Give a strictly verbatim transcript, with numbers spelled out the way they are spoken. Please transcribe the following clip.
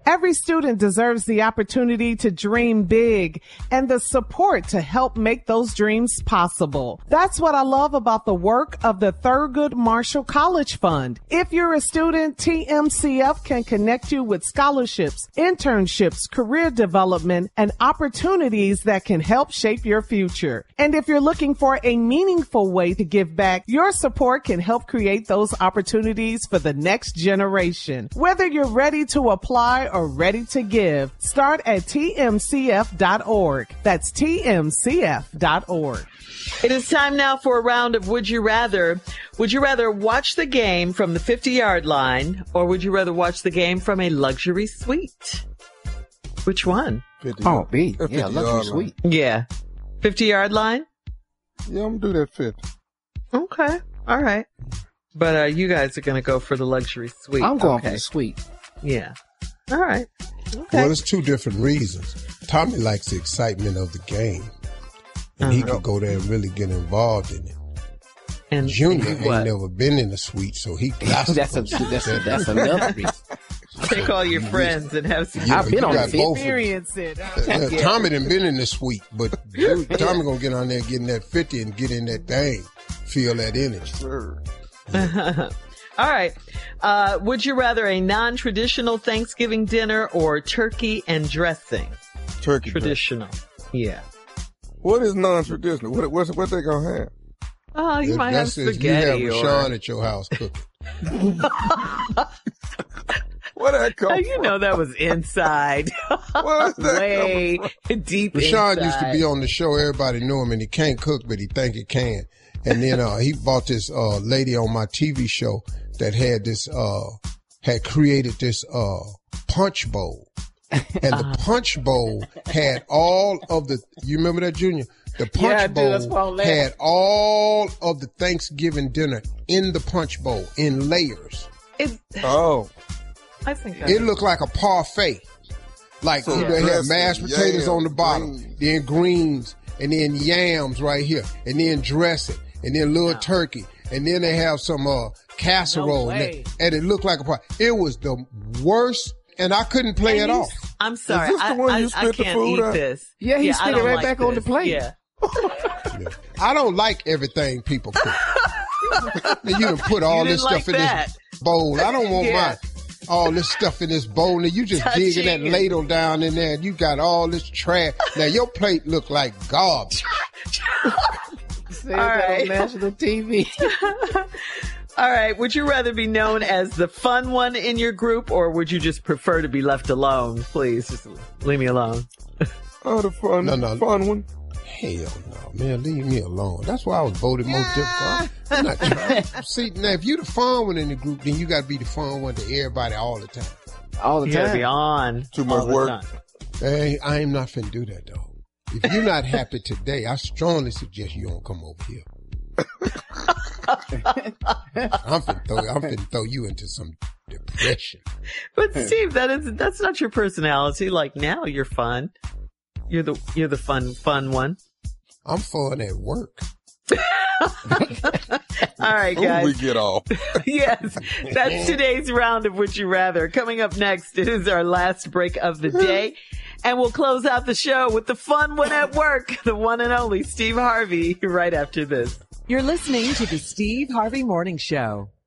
Every student deserves the opportunity to dream big and the support to help make those dreams possible. That's what I love about the work of the Thurgood Marshall College Fund. If you're a student, T M C F can connect you with scholarships, internships, career development, and opportunities that can help shape your future. And if you're looking for a meaningful way to give back, your support can help create those opportunities for the next generation. Whether you're ready to apply or ready to give, start at T M C F dot org. That's T M C F dot org. It is time now for a round of Would You Rather. Would you rather watch the game from the fifty-yard line, or would you rather watch the game from a luxury suite? Which one? Oh, B. Yeah, luxury suite. Yeah. fifty-yard line? Yeah, I'm going to do that fifty. Okay. All right. But uh, you guys are going to go for the luxury suite. I'm going okay. for the suite. Yeah. All right. Okay. Well, there's two different reasons. Tommy likes the excitement of the game, and uh-huh. he could go there and really get involved in it. And Junior and ain't never been in a suite, so he got that's a that's a, that's another reason. Take all your friends and have some. Yeah, I've been on the experience it. Uh, Tommy done been in the suite, but dude, Tommy gonna get on there, getting that fifty, and get in that thing, feel that energy. Sure. All right. Uh, would you rather a non-traditional Thanksgiving dinner or turkey and dressing? Turkey. Traditional. Dressing. Yeah. What is non-traditional? What what's, what they gonna have? Oh, you if might have spaghetti. You have Rashawn or... at your house cooking. Where that come oh, from? You know that was inside. Where that Way deep Rashawn inside. used to be on the show. Everybody knew him, and he can't cook, but he think he can. And then uh, he bought this uh, lady on my T V show that had this, uh, had created this uh, punch bowl. And the uh-huh. punch bowl had all of the, you remember that, Junior? The punch yeah, bowl dude, had all of the Thanksgiving dinner in the punch bowl in layers. It, oh. I think it looked like a parfait. Like so they yeah. had mashed potatoes on the bottom, greens. then greens, and then yams right here, and then dressing, and then little no. turkey, and then they have some uh, casserole, no and, they, and it looked like a party. It was the worst, and I couldn't play and it you, off. I'm sorry, Is this the I, one I, you I spit the can't food eat out? this. Yeah, he yeah, spit it right like back this. on the plate. Yeah. yeah. I don't like everything people cook. You done put all this like stuff in that. this bowl. I don't want yeah. my all this stuff in this bowl, and you just Touching digging that it. ladle down in there, and you got all this trash. Now your plate look like garbage. See All that right. on national T V. All right. Would you rather be known as the fun one in your group, or would you just prefer to be left alone? Please, just leave me alone. Oh, the fun, No, no. fun one. Hell no, man, leave me alone. That's why I was voted most difficult. I'm not trying. See, now if you the fun one in the group, then you got to be the fun one to everybody all the time. All the You time. gotta be on. Too much all the work. time. Hey, I am not finna do that though. If you're not happy today, I strongly suggest you don't come over here. I'm finna throw, I'm finna throw you into some depression. But Steve, that is that's not your personality. Like now, you're fun. You're the you're the fun fun one. I'm fun at work. All right, guys. Ooh, we get off. Yes, that's today's round of Would You Rather. Coming up next, it is our last break of the day. And we'll close out the show with the fun one at work, the one and only Steve Harvey, right after this. You're listening to the Steve Harvey Morning Show.